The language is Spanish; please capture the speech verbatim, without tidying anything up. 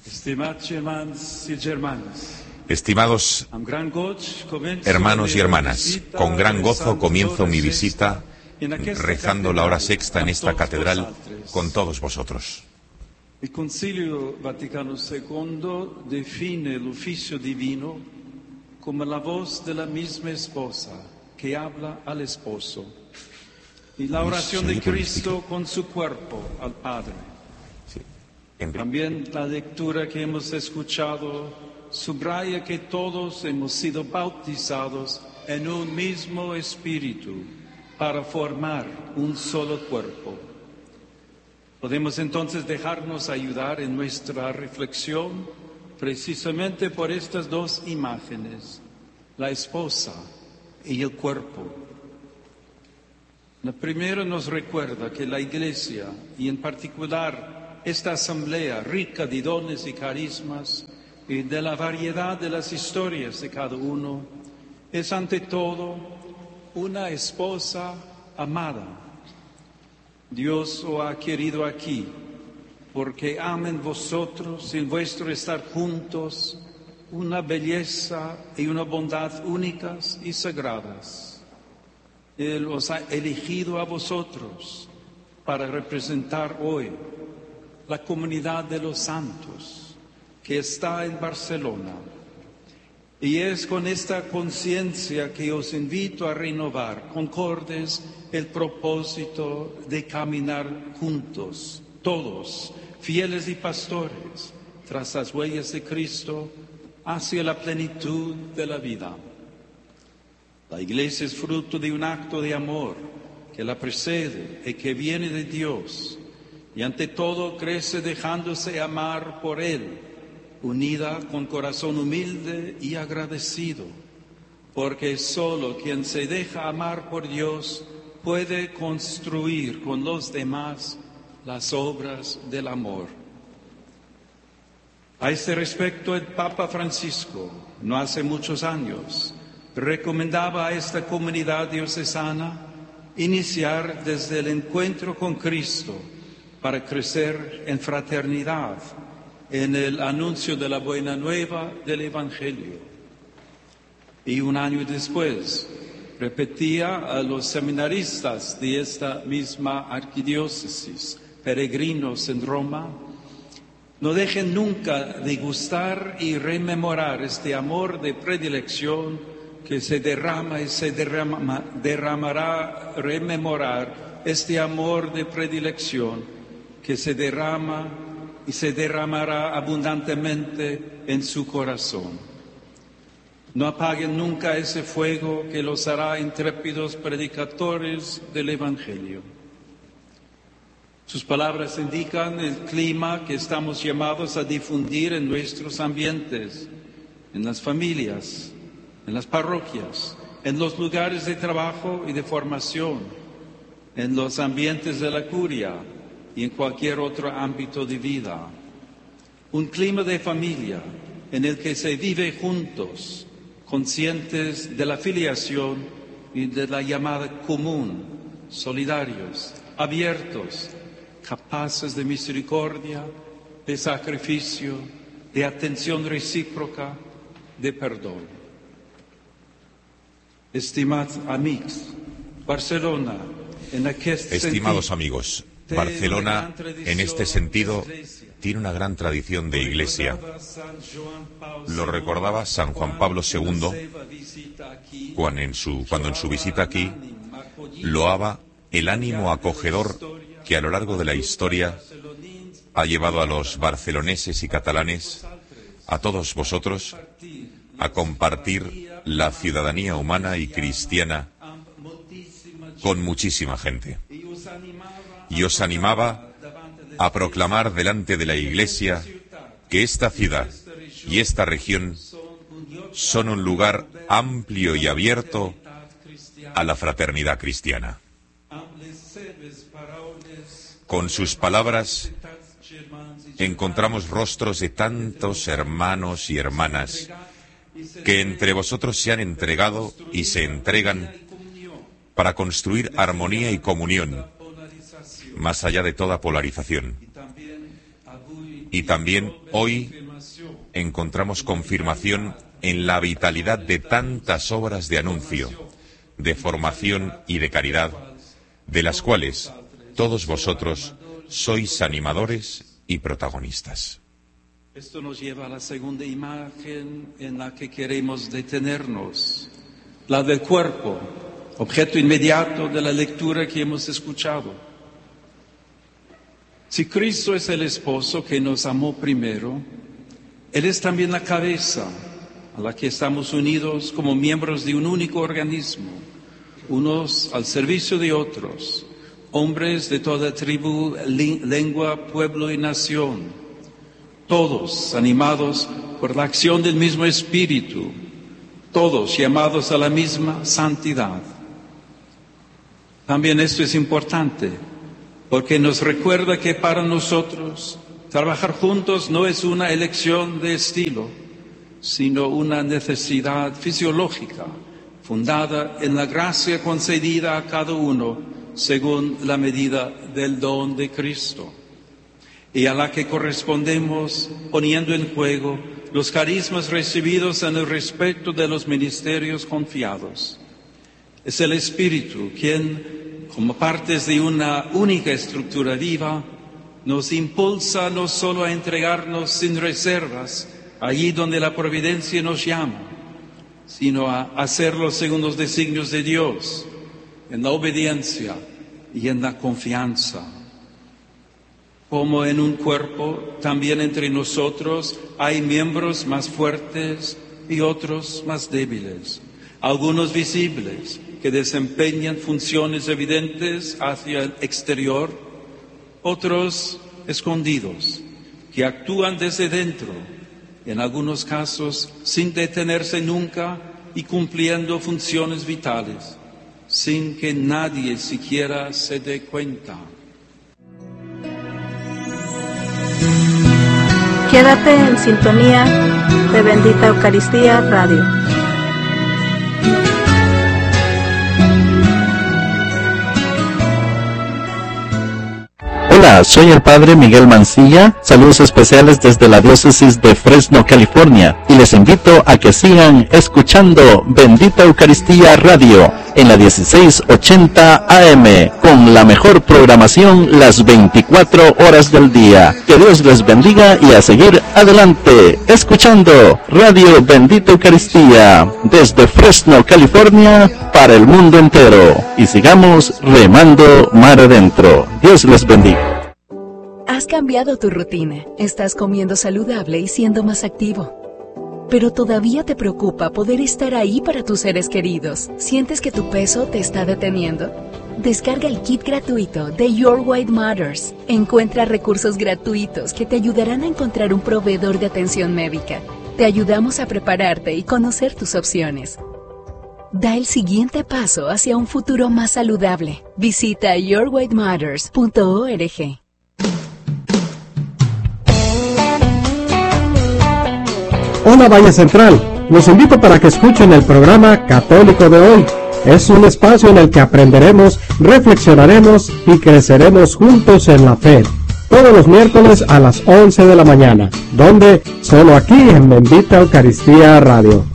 Estimados hermanos y hermanas, con gran gozo comienzo mi visita rezando la hora sexta en esta catedral con todos vosotros. Il Concilio Vaticano secondo define l'ufficio divino come la voz de la misma esposa que habla al esposo y la oración de Cristo con su cuerpo al Padre. También la lectura que hemos escuchado subraya que todos hemos sido bautizados en un mismo espíritu para formar un solo cuerpo. Podemos entonces dejarnos ayudar en nuestra reflexión precisamente por estas dos imágenes, la esposa y el cuerpo. La primera nos recuerda que la Iglesia, y en particular esta asamblea rica de dones y carismas y de la variedad de las historias de cada uno, es ante todo una esposa amada. Dios os ha querido aquí, porque amen vosotros en vuestro estar juntos una belleza y una bondad únicas y sagradas. Él os ha elegido a vosotros para representar hoy la comunidad de los santos que está en Barcelona. Y es con esta conciencia que os invito a renovar, concordes, el propósito de caminar juntos, todos, fieles y pastores, tras las huellas de Cristo, hacia la plenitud de la vida. La Iglesia es fruto de un acto de amor que la precede y que viene de Dios, y ante todo crece dejándose amar por Él, unida con corazón humilde y agradecido, porque solo quien se deja amar por Dios puede construir con los demás las obras del amor. A este respecto, el Papa Francisco, no hace muchos años, recomendaba a esta comunidad diocesana iniciar desde el encuentro con Cristo para crecer en fraternidad, en el anuncio de la buena nueva del Evangelio. Y un año después repetía a los seminaristas de esta misma arquidiócesis, peregrinos en Roma: no dejen nunca de gustar y rememorar este amor de predilección que se derrama y se derrama, derramará, rememorar este amor de predilección que se derrama y se derramará abundantemente en su corazón. No apaguen nunca ese fuego que los hará intrépidos predicadores del Evangelio. Sus palabras indican el clima que estamos llamados a difundir en nuestros ambientes, en las familias, en las parroquias, en los lugares de trabajo y de formación, en los ambientes de la curia y en cualquier otro ámbito de vida. Un clima de familia en el que se vive juntos, conscientes de la filiación y de la llamada común, solidarios, abiertos, capaces de misericordia, de sacrificio, de atención recíproca, de perdón. Estimados amigos, Barcelona, en aquest Estimados sentit, amigos, Barcelona, en este sentido, tiene una gran tradición de iglesia. Lo recordaba San Juan Pablo segundo cuando en su, cuando en su visita aquí loaba el ánimo acogedor que a lo largo de la historia ha llevado a los barceloneses y catalanes, a todos vosotros, a compartir la ciudadanía humana y cristiana con muchísima gente. Y os animaba a proclamar delante de la Iglesia que esta ciudad y esta región son un lugar amplio y abierto a la fraternidad cristiana. Con sus palabras encontramos rostros de tantos hermanos y hermanas que entre vosotros se han entregado y se entregan para construir armonía y comunión, más allá de toda polarización. Y también hoy encontramos confirmación en la vitalidad de tantas obras de anuncio, de formación y de caridad, de las cuales todos vosotros sois animadores y protagonistas. Esto nos lleva a la segunda imagen en la que queremos detenernos, la del cuerpo, objeto inmediato de la lectura que hemos escuchado. Si Cristo es el esposo que nos amó primero, Él es también la cabeza a la que estamos unidos como miembros de un único organismo, unos al servicio de otros, hombres de toda tribu, lengua, pueblo y nación, todos animados por la acción del mismo Espíritu, todos llamados a la misma santidad. También esto es importante, porque nos recuerda que para nosotros trabajar juntos no es una elección de estilo, sino una necesidad fisiológica, fundada en la gracia concedida a cada uno según la medida del don de Cristo, y a la que correspondemos poniendo en juego los carismas recibidos en el respeto de los ministerios confiados. Es el Espíritu quien, como partes de una única estructura viva, nos impulsa no solo a entregarnos sin reservas allí donde la providencia nos llama, sino a hacerlo según los designios de Dios, en la obediencia y en la confianza. Como en un cuerpo, también entre nosotros hay miembros más fuertes y otros más débiles, algunos visibles, que desempeñan funciones evidentes hacia el exterior, otros escondidos, que actúan desde dentro, en algunos casos sin detenerse nunca y cumpliendo funciones vitales, sin que nadie siquiera se dé cuenta. Quédate en sintonía de Bendita Eucaristía Radio. Hola, soy el Padre Miguel Mancilla, saludos especiales desde la diócesis de Fresno, California, y les invito a que sigan escuchando Bendita Eucaristía Radio en la dieciséis ochenta A M, con la mejor programación las veinticuatro horas del día. Que Dios les bendiga y a seguir adelante, escuchando Radio Bendita Eucaristía desde Fresno, California, para el mundo entero. Y sigamos remando mar adentro. Dios les bendiga. Has cambiado tu rutina, estás comiendo saludable y siendo más activo. Pero todavía te preocupa poder estar ahí para tus seres queridos. ¿Sientes que tu peso te está deteniendo? Descarga el kit gratuito de Your Weight Matters. Encuentra recursos gratuitos que te ayudarán a encontrar un proveedor de atención médica. Te ayudamos a prepararte y conocer tus opciones. Da el siguiente paso hacia un futuro más saludable. Visita your weight matters punto org. Hola Valle Central, los invito para que escuchen el programa Católico de Hoy. Es un espacio en el que aprenderemos, reflexionaremos y creceremos juntos en la fe. Todos los miércoles a las once de la mañana, donde solo aquí en Bendita Eucaristía Radio.